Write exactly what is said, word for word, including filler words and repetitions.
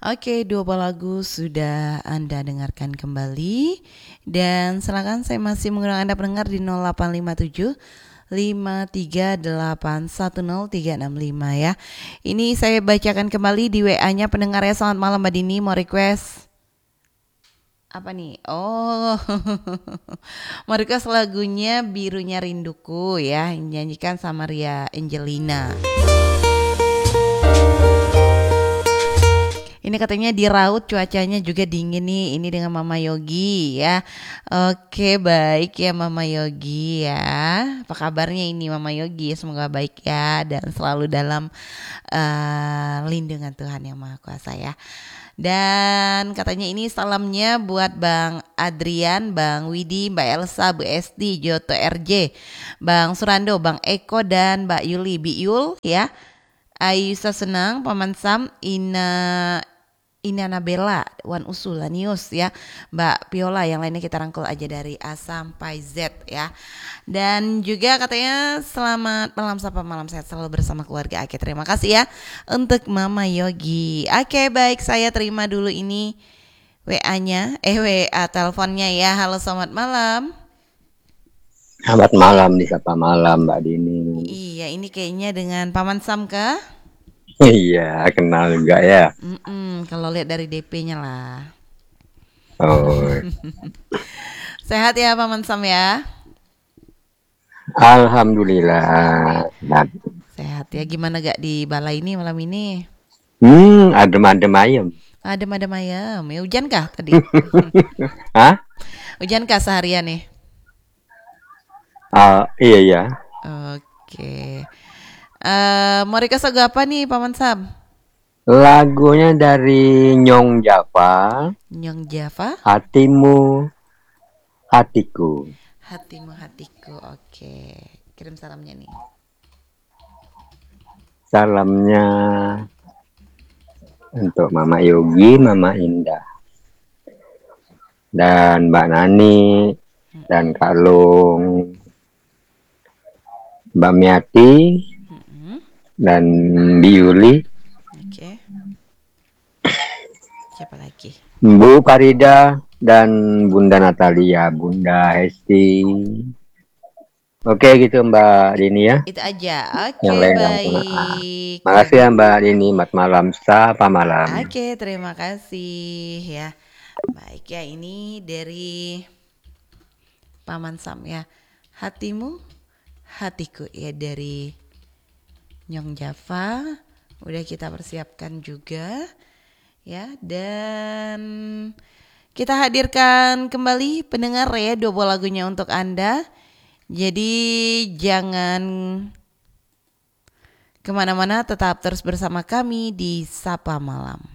Oke, dua buah lagu sudah Anda dengarkan kembali. Dan silakan, saya masih mengundang Anda pendengar di nol delapan lima tujuh lima tiga delapan satu nol tiga enam lima ya. Ini saya bacakan kembali di W A-nya pendengar ya. Selamat malam Mbak Dini, mau request apa nih? Oh, mau request lagunya Birunya Rinduku ya, yang dinyanyikan sama Ria Angelina. Ini katanya di Raut cuacanya juga dingin nih. Ini dengan Mama Yogi ya. Oke, baik ya Mama Yogi ya. Apa kabarnya ini Mama Yogi? Semoga baik ya dan selalu dalam uh, lindungan Tuhan Yang Maha Kuasa ya. Dan katanya ini salamnya buat Bang Adrian, Bang Widi, Mbak Elsa, Bu Esti, Joto R J, Bang Surando, Bang Eko dan Mbak Yuli, Biul ya. Ayusa Senang, Paman Sam, Ina Ina Nabela, Wan Usul, Lanius ya, Mbak Piola, yang lainnya kita rangkul aja dari A sampai Z ya. Dan juga katanya selamat malam, sapa malam sehat selalu bersama keluarga. Oke, terima kasih ya untuk Mama Yogi. Oke, baik, saya terima dulu ini W A-nya, eh W A teleponnya ya. Halo, selamat malam. Selamat malam, disapa malam Mbak Dini. Iya, ini kayaknya dengan Paman Sam kah? Iya, kenal juga ya. Mm-mm, kalau lihat dari D P-nya lah. Oh, Sehat ya Paman Sam ya? alhamdulillah. Nah, Sehat ya. Gimana gak di balai ini malam ini? hmm, adem-adem ayam. Adem-adem ayam. Ya, hujan kah tadi? Hah? Hujan kah seharian nih? Ah, iya iya. Oke. Eh, mau request lagu apa nih Paman Sam? Lagunya dari Nyong Java, Nyong Java, Hatimu Hatiku. Hatimu Hatiku. Oke. Kirim salamnya nih. Salamnya untuk Mama Yogi, Mama Indah, dan Mbak Nani, dan Kak Long, Mbak Miati, Mm-mm. dan Biuli, Oke. Siapa lagi? Bu Farida, dan Bunda Natalia, Bunda Hesti. Oke gitu Mbak Dini ya. Itu aja. Yang Oke, lain langsung. Ah. baik. Ya. Makasih ya Mbak Dini. Selamat malam. Sapa malam. Oke, terima kasih ya. Baik ya, ini dari Paman Sam ya. Hatimu, hatiku ya, dari Nyong Java. Udah kita persiapkan juga ya, dan kita hadirkan kembali pendengar ya dua buah lagunya untuk Anda. Jadi jangan kemana-mana, tetap terus bersama kami di Sapa Malam.